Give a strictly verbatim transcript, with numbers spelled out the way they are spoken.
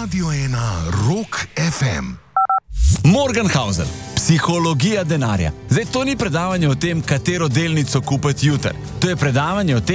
Radio ena Rock F M. Morgenhausen, psihologija denarja. Zdaj, to ni predavanje o tem, katero delnico kupiti jutri. To je predavanje o tem,